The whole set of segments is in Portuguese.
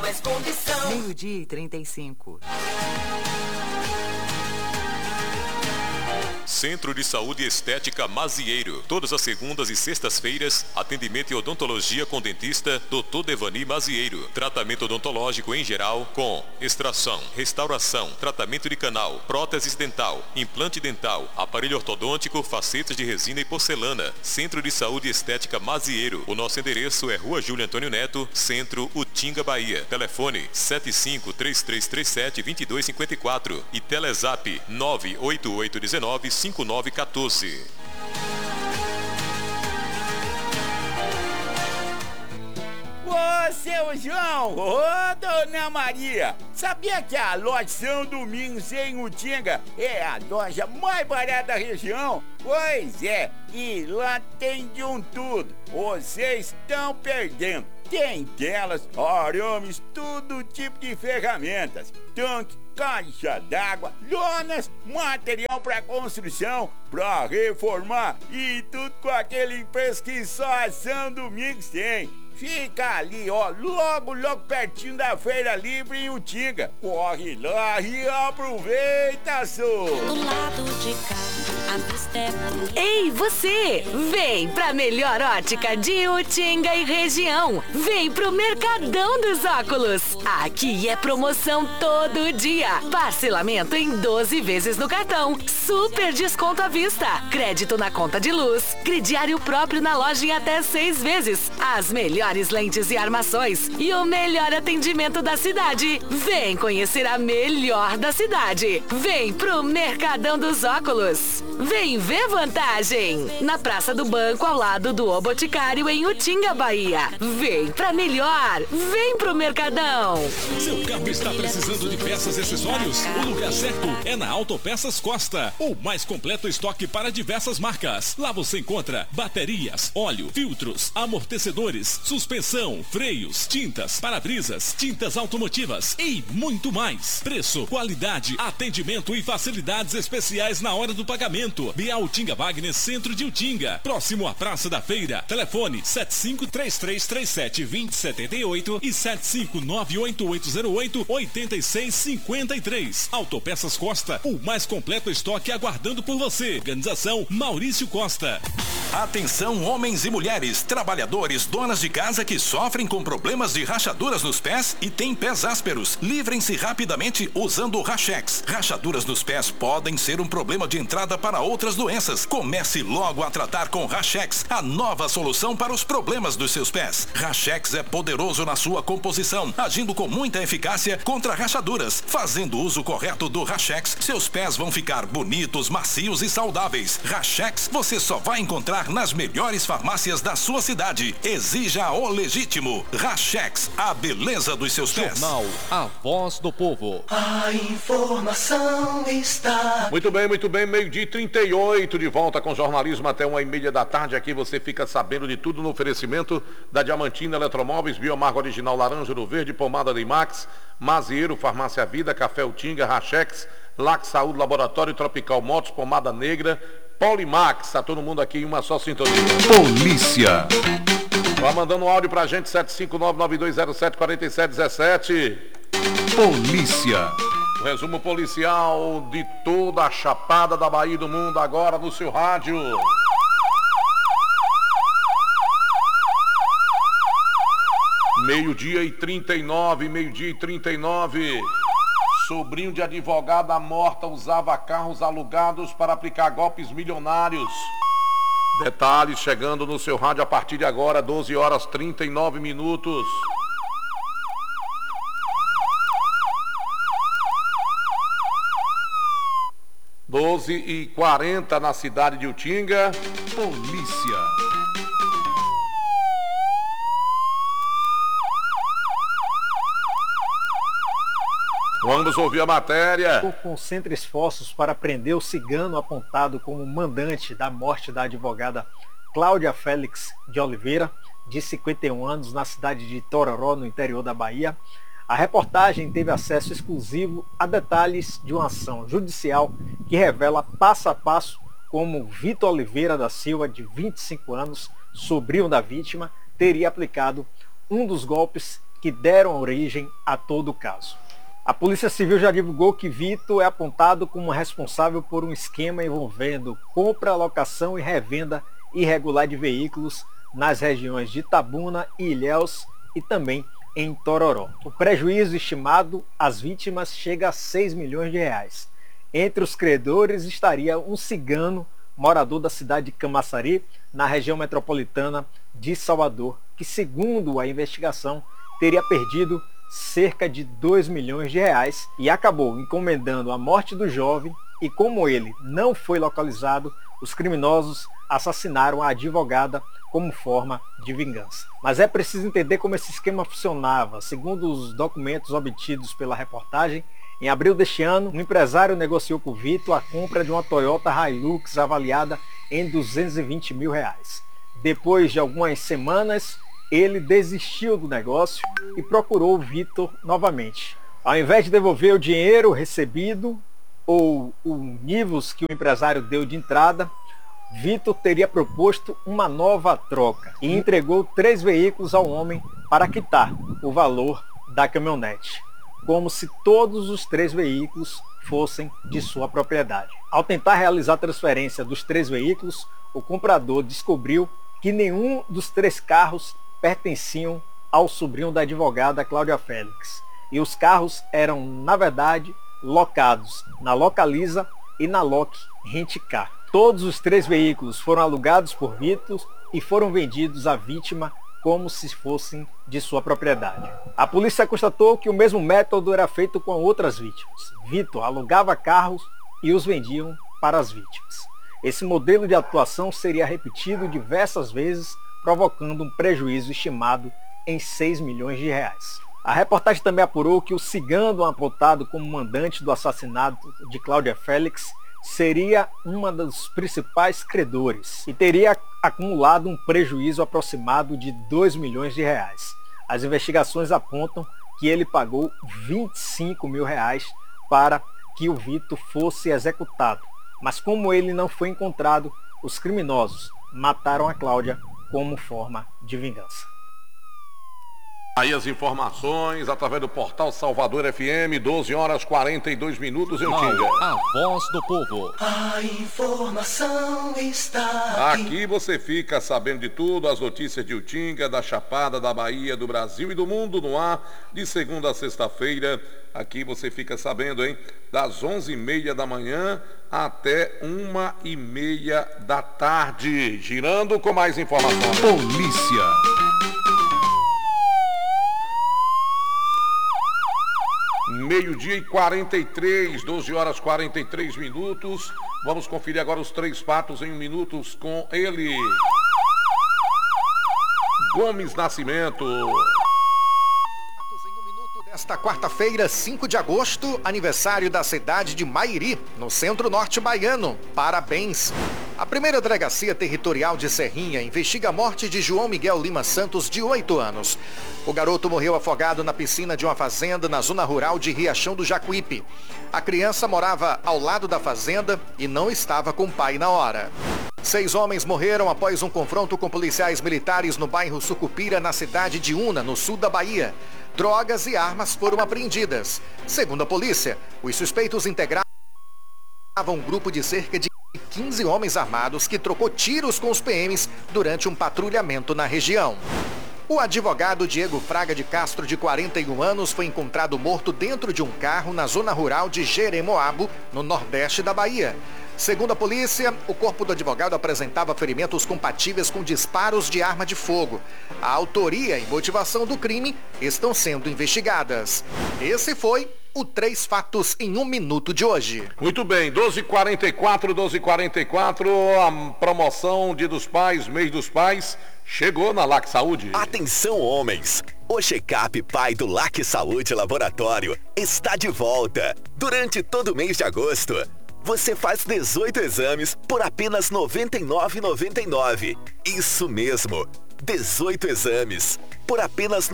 mais condição. 12h35. Centro de Saúde e Estética Mazieiro. Todas as segundas e sextas-feiras, atendimento e odontologia com dentista Dr. Devani Mazieiro. Tratamento odontológico em geral com extração, restauração, tratamento de canal, próteses dental, implante dental, aparelho ortodôntico, facetas de resina e porcelana. Centro de Saúde e Estética Mazieiro. O nosso endereço é Rua Júlio Antônio Neto, Centro, Utinga, Bahia. Telefone 75-3337-2254 e Telezap 98819-5914. Ô, seu João! Ô, dona Maria! Sabia que a loja São Domingos em Utinga é a loja mais barata da região? Pois é, e lá tem de um tudo. Vocês estão perdendo. Tem telas, arames, todo tipo de ferramentas, tanque, caixa d'água, lonas, material para construção, para reformar e tudo com aquele preço que só a São Domingos tem. Fica ali, ó, logo pertinho da Feira Livre em Utinga. Corre lá e aproveita, só! Do lado de cá, a vista é bonita. Ei, você! Vem pra melhor ótica de Utinga e região. Vem pro Mercadão dos Óculos. Aqui é promoção todo dia. Parcelamento em 12 vezes no cartão. Super desconto à vista. Crédito na conta de luz. Crediário próprio na loja em até 6 vezes. As melhores lentes e armações e o melhor atendimento da cidade. Vem conhecer a melhor da cidade. Vem pro Mercadão dos Óculos. Vem ver vantagem. Na Praça do Banco, ao lado do O Boticário, em Utinga, Bahia. Vem pra melhor. Vem pro Mercadão. Seu carro está precisando de peças e acessórios? O lugar certo é na Autopeças Costa. O mais completo estoque para diversas marcas. Lá você encontra baterias, óleo, filtros, amortecedores, suspensão, freios, tintas, para-brisas, tintas automotivas e muito mais. Preço, qualidade, atendimento e facilidades especiais na hora do pagamento. Bial Utinga Wagner, centro de Utinga, próximo à Praça da Feira. Telefone 7533372078 e 75988088653. Autopeças Costa, o mais completo estoque aguardando por você. Organização Maurício Costa. Atenção, homens e mulheres, trabalhadores, donas de casa que sofrem com problemas de rachaduras nos pés e têm pés ásperos. Livrem-se rapidamente usando o Rachex. Rachaduras nos pés podem ser um problema de entrada para outras doenças. Comece logo a tratar com Rachex, a nova solução para os problemas dos seus pés. Rachex é poderoso na sua composição, agindo com muita eficácia contra rachaduras. Fazendo uso correto do Rachex, seus pés vão ficar bonitos, macios e saudáveis. Rachex você só vai encontrar nas melhores farmácias da sua cidade. Exija o legítimo. Rachex, a beleza dos seus pés. Jornal A Voz do Povo. A informação está. Muito bem, 12h38, de volta com jornalismo até 1h30 da tarde. Aqui você fica sabendo de tudo no oferecimento da Diamantina Eletromóveis, Biomarca Original Laranja do Verde, Pomada Deimax, Mazieiro, Farmácia Vida, Café Utinga, Rachex, Lax Saúde, Laboratório Tropical Motos, Pomada Negra, Polimax. Tá todo mundo aqui em uma só sintonia. Polícia. Vai mandando um áudio pra gente, 75992074717. Polícia. O resumo policial de toda a Chapada da Bahia e do mundo agora no seu rádio. Meio-dia e 39. Sobrinho de advogada morta usava carros alugados para aplicar golpes milionários. Detalhes chegando no seu rádio a partir de agora, 12h39. 12h40 na cidade de Utinga. Polícia. Vamos ouvir a matéria. Concentra esforços para prender o cigano apontado como mandante da morte da advogada Cláudia Félix de Oliveira, de 51 anos, na cidade de Tororó, no interior da Bahia. A reportagem teve acesso exclusivo a detalhes de uma ação judicial que revela passo a passo como Vitor Oliveira da Silva, de 25 anos, sobrinho da vítima, teria aplicado um dos golpes que deram origem a todo o caso. A Polícia Civil já divulgou que Vitor é apontado como responsável por um esquema envolvendo compra, locação e revenda irregular de veículos nas regiões de Itabuna e Ilhéus e também em Tororó. O prejuízo estimado às vítimas chega a 6 milhões de reais. Entre os credores estaria um cigano morador da cidade de Camaçari, na região metropolitana de Salvador, que, segundo a investigação, teria perdido cerca de 2 milhões de reais e acabou encomendando a morte do jovem e, como ele não foi localizado, os criminosos assassinaram a advogada como forma de vingança. Mas é preciso entender como esse esquema funcionava. Segundo os documentos obtidos pela reportagem, em abril deste ano, um empresário negociou com o Vitor a compra de uma Toyota Hilux avaliada em 220 mil reais. Depois de algumas semanas, ele desistiu do negócio e procurou o Vitor novamente. Ao invés de devolver o dinheiro recebido ou o nivos que o empresário deu de entrada, Vitor teria proposto uma nova troca e entregou 3 veículos ao homem para quitar o valor da caminhonete, como se todos os 3 veículos fossem de sua propriedade. Ao tentar realizar a transferência dos 3 veículos, o comprador descobriu que nenhum dos 3 carros pertenciam ao sobrinho da advogada Cláudia Félix. E os carros eram, na verdade, locados na Localiza e na Lock Rent-Car. Todos os 3 veículos foram alugados por Vitor e foram vendidos à vítima como se fossem de sua propriedade. A polícia constatou que o mesmo método era feito com outras vítimas. Vitor alugava carros e os vendiam para as vítimas. Esse modelo de atuação seria repetido diversas vezes, provocando um prejuízo estimado em 6 milhões de reais. A reportagem também apurou que o cigano apontado como mandante do assassinato de Cláudia Félix seria uma dos principais credores e teria acumulado um prejuízo aproximado de 2 milhões de reais. As investigações apontam que ele pagou 25 mil reais para que o Vitor fosse executado. Mas como ele não foi encontrado, os criminosos mataram a Cláudia como forma de vingança. Aí as informações através do portal Salvador FM, 12 horas 42 minutos, eu tinha. A voz do povo. A informação está aqui. Você fica sabendo de tudo, as notícias de Utinga, da Chapada, da Bahia, do Brasil e do mundo no ar, de segunda a sexta-feira. Aqui você fica sabendo, hein? Das 11h30 da manhã até 1h30 da tarde. Girando com mais informações. Polícia. Meio-dia e 43, 12 horas 43 minutos. Vamos conferir agora os 3 fatos em 1 minuto com ele. Gomes Nascimento. Esta quarta-feira, 5 de agosto, aniversário da cidade de Mairi, no centro-norte baiano. Parabéns! A primeira delegacia territorial de Serrinha investiga a morte de João Miguel Lima Santos, de 8 anos. O garoto morreu afogado na piscina de uma fazenda na zona rural de Riachão do Jacuípe. A criança morava ao lado da fazenda e não estava com o pai na hora. 6 homens morreram após um confronto com policiais militares no bairro Sucupira, na cidade de Una, no sul da Bahia. Drogas e armas foram apreendidas. Segundo a polícia, os suspeitos integravam um grupo de cerca de 15 homens armados que trocou tiros com os PMs durante um patrulhamento na região. O advogado Diego Fraga de Castro, de 41 anos, foi encontrado morto dentro de um carro na zona rural de Jeremoabo, no nordeste da Bahia. Segundo a polícia, o corpo do advogado apresentava ferimentos compatíveis com disparos de arma de fogo. A autoria e motivação do crime estão sendo investigadas. Esse foi o 3 fatos em 1 minuto de hoje. Muito bem, 12h44, 12h44, a promoção Dia dos Pais, mês dos pais, chegou na LAC Saúde. Atenção, homens! O check-up pai do LAC Saúde Laboratório está de volta. Durante todo o mês de agosto, você faz 18 exames por apenas R$ 99,99. Isso mesmo, 18 exames por apenas R$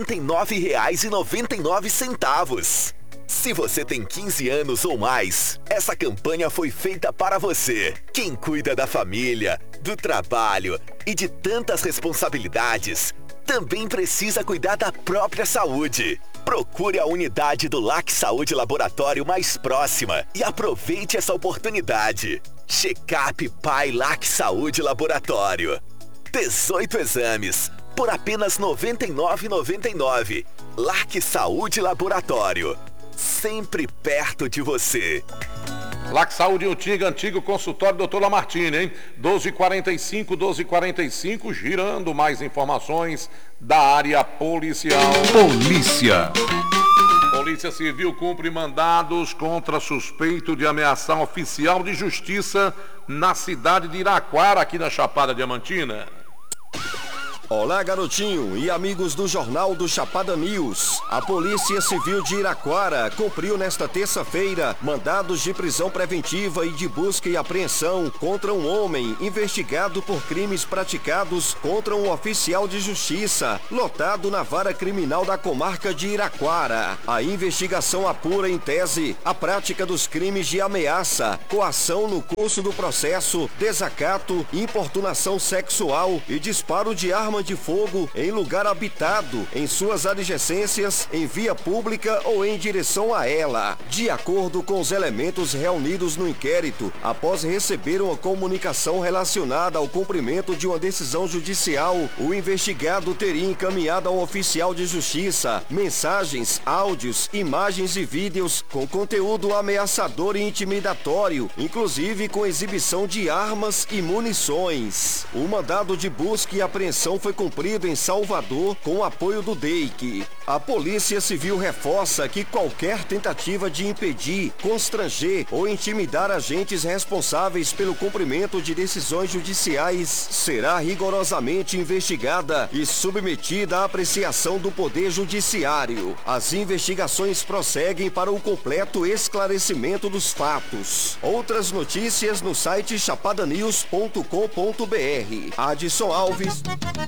99,99. Se você tem 15 anos ou mais, essa campanha foi feita para você. Quem cuida da família, do trabalho e de tantas responsabilidades, também precisa cuidar da própria saúde. Procure a unidade do LAC Saúde Laboratório mais próxima e aproveite essa oportunidade. Check-up Pai LAC Saúde Laboratório. 18 exames por apenas R$ 99,99. LAC Saúde Laboratório. Sempre perto de você. LAC Saúde Utinga, antigo consultório Dr. Lamartine, hein? 1245, girando mais informações da área policial. Polícia Civil cumpre mandados contra suspeito de ameaçar oficial de justiça na cidade de Iraquara, aqui na Chapada Diamantina. Olá, garotinho e amigos do Jornal do Chapada News. A Polícia Civil de Iraquara cumpriu nesta terça-feira mandados de prisão preventiva e de busca e apreensão contra um homem investigado por crimes praticados contra um oficial de justiça, lotado na vara criminal da comarca de Iraquara. A investigação apura, em tese, a prática dos crimes de ameaça, coação no curso do processo, desacato, importunação sexual e disparo de arma de fogo em lugar habitado, em suas adjacências, em via pública ou em direção a ela. De acordo com os elementos reunidos no inquérito, após receber uma comunicação relacionada ao cumprimento de uma decisão judicial, o investigado teria encaminhado ao oficial de justiça mensagens, áudios, imagens e vídeos com conteúdo ameaçador e intimidatório, inclusive com exibição de armas e munições. O mandado de busca e apreensão foi cumprido em Salvador com o apoio do DEIC. A Polícia Civil reforça que qualquer tentativa de impedir, constranger ou intimidar agentes responsáveis pelo cumprimento de decisões judiciais será rigorosamente investigada e submetida à apreciação do Poder Judiciário. As investigações prosseguem para o completo esclarecimento dos fatos. Outras notícias no site chapadanews.com.br. Adson Alves.